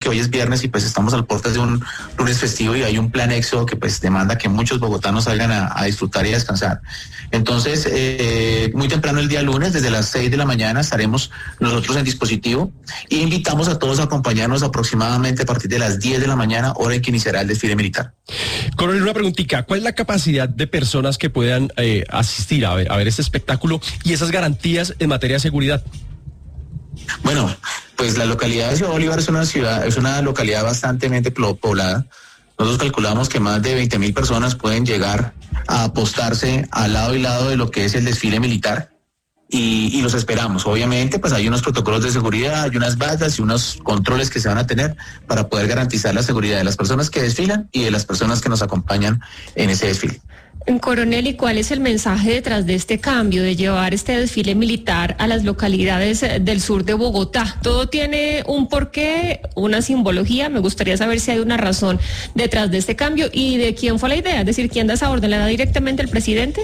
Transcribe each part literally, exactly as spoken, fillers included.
que hoy es viernes y pues estamos al puertas de un lunes festivo y hay un plan éxodo que pues demanda que muchos bogotanos salgan a, a disfrutar y a descansar. Entonces, eh, muy temprano el día lunes, desde las seis de la mañana, estaremos nosotros en dispositivo e invitamos a todos a acompañarnos aproximadamente a partir de las diez de la mañana, hora en que iniciará el desfile militar. Coronel, una preguntita, ¿cuál es la capacidad de personas que puedan eh, asistir a ver, a ver este espectáculo y esas garantías en materia de seguridad? Bueno, pues la localidad de Ciudad Bolívar es una ciudad, es una localidad bastante poblada. Nosotros calculamos que más de veinte mil personas pueden llegar a apostarse al lado y lado de lo que es el desfile militar y, y los esperamos. Obviamente, pues hay unos protocolos de seguridad, hay unas vallas y unos controles que se van a tener para poder garantizar la seguridad de las personas que desfilan y de las personas que nos acompañan en ese desfile. Coronel, ¿y cuál es el mensaje detrás de este cambio, de llevar este desfile militar a las localidades del sur de Bogotá? Todo tiene un porqué, una simbología. Me gustaría saber si hay una razón detrás de este cambio y de quién fue la idea, es decir, ¿quién da esa orden? ¿La da directamente el presidente?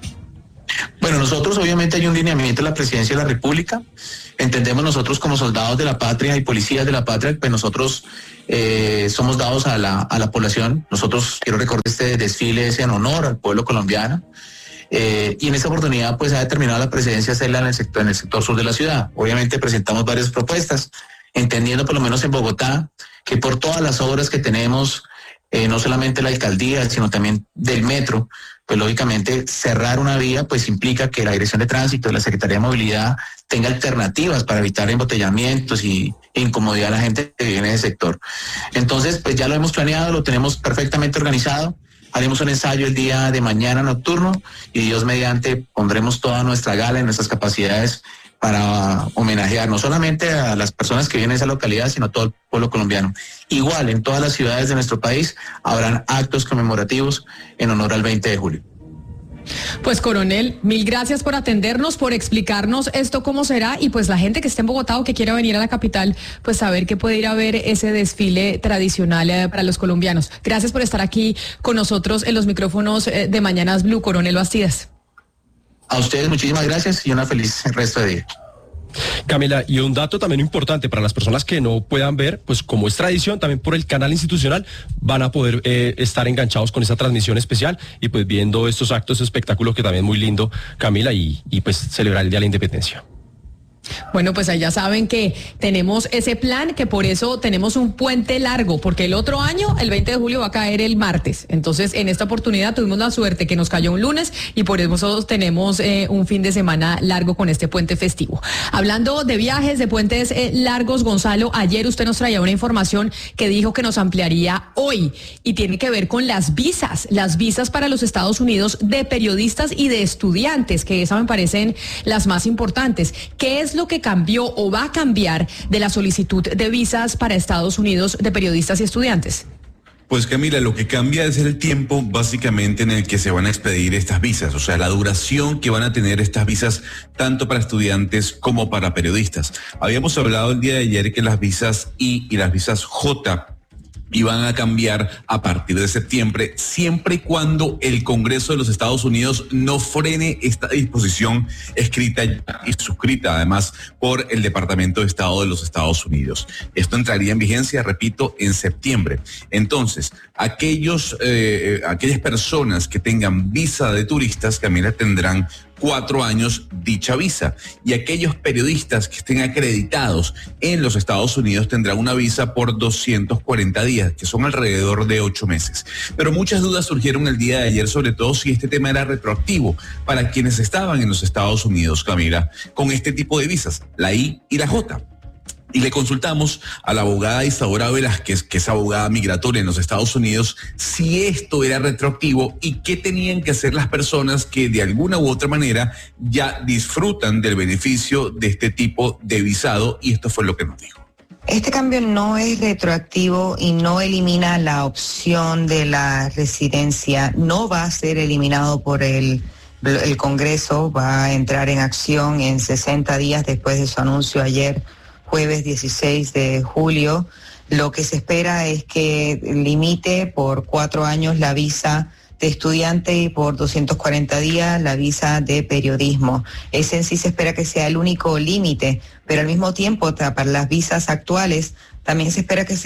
Bueno, nosotros obviamente hay un lineamiento de la Presidencia de la República. Entendemos nosotros como soldados de la patria y policías de la patria, pues nosotros eh, somos dados a la, a la población. Nosotros, quiero recordar, este desfile es en honor al pueblo colombiano. Eh, y en esta oportunidad pues ha determinado la Presidencia hacerla en el sector, en el sector sur de la ciudad. Obviamente presentamos varias propuestas, entendiendo por lo menos en Bogotá que por todas las obras que tenemos, eh, no solamente la alcaldía, sino también del metro, pues lógicamente cerrar una vía pues implica que la Dirección de Tránsito, la Secretaría de Movilidad tenga alternativas para evitar embotellamientos y incomodidad a la gente que vive en ese sector. Entonces pues ya lo hemos planeado, lo tenemos perfectamente organizado. Haremos un ensayo el día de mañana nocturno y Dios mediante pondremos toda nuestra gala en nuestras capacidades para homenajear no solamente a las personas que viven en esa localidad, sino a todo el pueblo colombiano. Igual, en todas las ciudades de nuestro país habrán actos conmemorativos en honor al veinte de julio. Pues coronel, mil gracias por atendernos, por explicarnos esto cómo será y pues la gente que esté en Bogotá o que quiera venir a la capital, pues saber que puede ir a ver ese desfile tradicional eh, para los colombianos. Gracias por estar aquí con nosotros en los micrófonos eh, de Mañanas Blue, coronel Bastidas. A ustedes muchísimas gracias y una feliz resto de día. Camila, y un dato también importante para las personas que no puedan ver, pues como es tradición, también por el canal institucional van a poder eh, estar enganchados con esa transmisión especial y pues viendo estos actos, espectáculos que también es muy lindo, Camila, y, y pues celebrar el Día de la Independencia. Bueno, pues ahí ya saben que tenemos ese plan, que por eso tenemos un puente largo, porque el otro año, el veinte de julio, va a caer el martes. Entonces, en esta oportunidad tuvimos la suerte que nos cayó un lunes y por eso tenemos eh, un fin de semana largo con este puente festivo. Hablando de viajes, de puentes eh, largos, Gonzalo, ayer usted nos traía una información que dijo que nos ampliaría hoy y tiene que ver con las visas, las visas para los Estados Unidos de periodistas y de estudiantes, que esas me parecen las más importantes. ¿Qué es lo que cambió o va a cambiar de la solicitud de visas para Estados Unidos de periodistas y estudiantes? Pues Camila, lo que cambia es el tiempo básicamente en el que se van a expedir estas visas, o sea, la duración que van a tener estas visas tanto para estudiantes como para periodistas. Habíamos hablado el día de ayer que las visas I y las visas J iban a cambiar a partir de septiembre, siempre y cuando el Congreso de los Estados Unidos no frene esta disposición escrita y suscrita, además, por el Departamento de Estado de los Estados Unidos. Esto entraría en vigencia, repito, en septiembre. Entonces, aquellos, eh, aquellas personas que tengan visa de turistas, Camila, tendrán cuatro años dicha visa, y aquellos periodistas que estén acreditados en los Estados Unidos tendrán una visa por doscientos cuarenta días, que son alrededor de ocho meses. Pero muchas dudas surgieron el día de ayer, sobre todo si este tema era retroactivo para quienes estaban en los Estados Unidos, Camila, con este tipo de visas, la I y la J. Y le consultamos a la abogada Isadora Velázquez, que es abogada migratoria en los Estados Unidos, si esto era retroactivo y qué tenían que hacer las personas que de alguna u otra manera ya disfrutan del beneficio de este tipo de visado, y esto fue lo que nos dijo. Este cambio no es retroactivo y no elimina la opción de la residencia, no va a ser eliminado por el el Congreso, va a entrar en acción en sesenta días después de su anuncio ayer, jueves dieciséis de julio. Lo que se espera es que limite por cuatro años la visa de estudiante y por doscientos cuarenta días la visa de periodismo. Ese en sí se espera que sea el único límite, pero al mismo tiempo para las visas actuales también se espera que sea